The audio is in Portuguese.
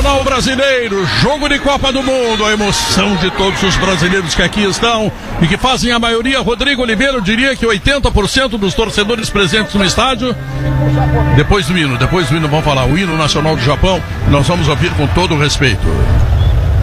Nacional brasileiro, jogo de Copa do Mundo, a emoção de todos os brasileiros que aqui estão e que fazem a maioria. Rodrigo Oliveira, eu diria que 80% dos torcedores presentes no estádio. Depois do hino, vamos falar, o hino nacional do Japão, nós vamos ouvir com todo o respeito.